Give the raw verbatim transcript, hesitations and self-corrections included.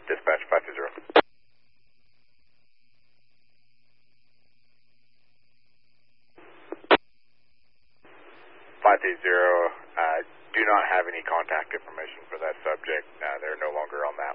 Dispatch five two zero. five two zero, uh, do not have any contact information for that subject. Uh, they're no longer on that